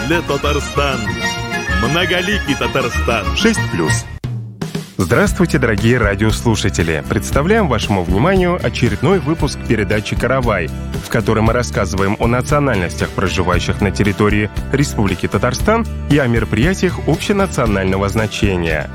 для Татарстан. Многоликий Татарстан. 6+. Здравствуйте, дорогие радиослушатели! Представляем вашему вниманию очередной выпуск передачи «Каравай», в котором мы рассказываем о национальностях, проживающих на территории Республики Татарстан, и о мероприятиях общенационального значения.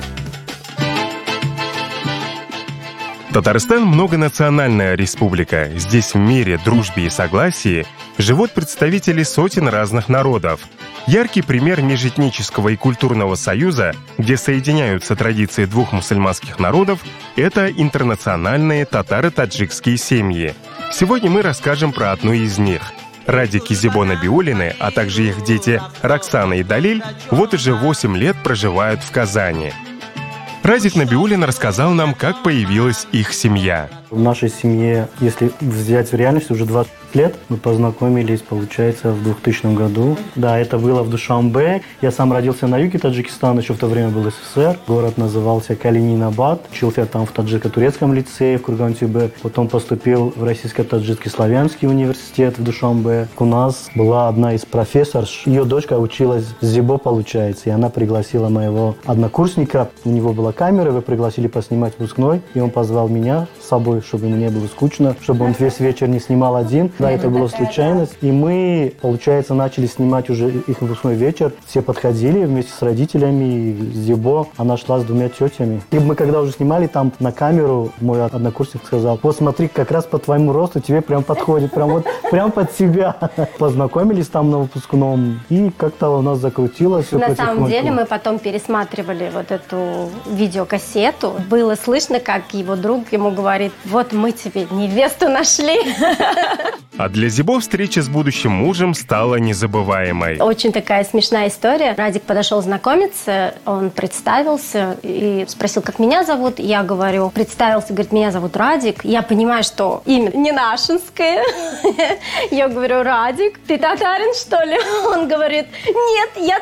Татарстан – многонациональная республика. Здесь в мире, дружбе и согласии живут представители сотен разных народов. Яркий пример межэтнического и культурного союза, где соединяются традиции двух мусульманских народов, это интернациональные татаро-таджикские семьи. Сегодня мы расскажем про одну из них. Радик и Зибо Набиуллины, а также их дети Роксана и Далиль, вот уже 8 лет проживают в Казани. Радик Набиуллин рассказал нам, как появилась их семья. В нашей семье, если взять в реальности, уже 20 лет. Мы познакомились, получается, в 2000 году. Да, это было в Душанбе. Я сам родился на юге Таджикистана, еще в то время был СССР. Город назывался Калининабад. Учился там в таджико-турецком лицее в Курган-Тюбе. Потом поступил в Российско-Таджикский славянский университет в Душанбе. У нас была одна из профессорш. Ее дочка училась в Зибо, получается. И она пригласила моего однокурсника. У него была камера, его пригласили поснимать выпускной. И он позвал меня с собой, чтобы ему не было скучно, чтобы он весь вечер не снимал один. Да, это была случайность. И мы, получается, начали снимать уже их выпускной вечер. Все подходили вместе с родителями. И Зибо, она шла с 2 тетями. И мы, когда уже снимали там на камеру, мой однокурсник сказал: вот смотри, как раз по твоему росту тебе прям подходит, прям под себя. Познакомились там на выпускном. И как-то у нас закрутилось. На самом деле мы потом пересматривали вот эту видеокассету. Было слышно, как его друг ему говорит: вот мы тебе невесту нашли. А для Зибо встреча с будущим мужем стала незабываемой. Очень такая смешная история. Радик подошел знакомиться, он представился и спросил, как меня зовут. Я говорю, представился, говорит, меня зовут Радик. Я понимаю, что имя не нашинское. Я говорю, Радик, ты татарин, что ли? Он говорит, нет, я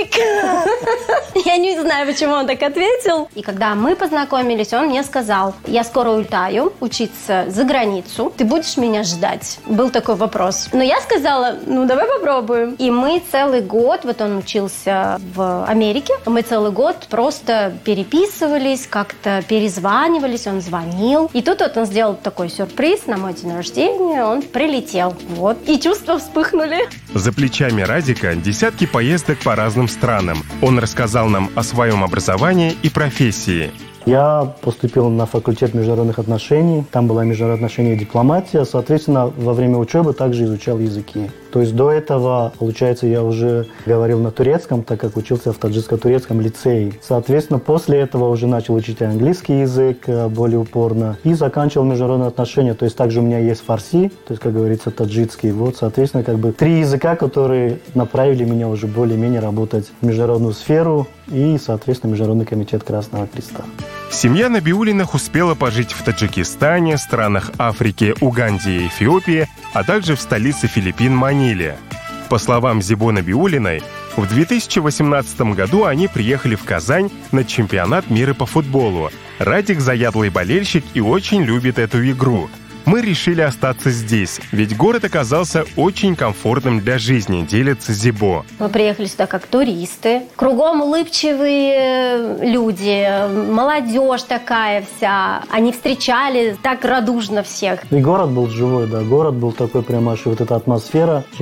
таджик. Я не знаю, почему он так ответил. И когда мы познакомились, он мне сказал: я скоро улетаю учиться за границу, ты будешь меня ждать? Был такой вопрос. Но я сказала, ну давай попробуем. И мы целый год, вот он учился в Америке, мы целый год просто переписывались, как-то перезванивались, он звонил. И тут вот он сделал такой сюрприз на мой день рождения, он прилетел. Вот. И чувства вспыхнули. За плечами Радика десятки поездок по разным странам. Он рассказал нам о своем образовании и профессии. Я поступил на факультет международных отношений. Там была международные отношения и дипломатия. Соответственно, во время учебы также изучал языки. То есть до этого, получается, я уже говорил на турецком, так как учился в таджикско-турецком лицее. Соответственно, после этого уже начал учить английский язык более упорно. И заканчивал международные отношения. То есть также у меня есть фарси, то есть, как говорится, таджикский. Вот, соответственно, 3 языка, которые направили меня уже более-менее работать в международную сферу и, соответственно, Международный комитет Красного Креста. Семья Набиуллиных успела пожить в Таджикистане, странах Африки, Уганде и Эфиопии, а также в столице Филиппин Маниле. По словам Зибо Набиуллиной, в 2018 году они приехали в Казань на чемпионат мира по футболу. Радик заядлый болельщик и очень любит эту игру. Мы решили остаться здесь, ведь город оказался очень комфортным для жизни, делится Зибо. Мы приехали сюда как туристы. Кругом улыбчивые люди, молодежь такая вся. Они встречали так радужно всех. И город был живой, да. Город был такой прямо аж вот эта атмосфера.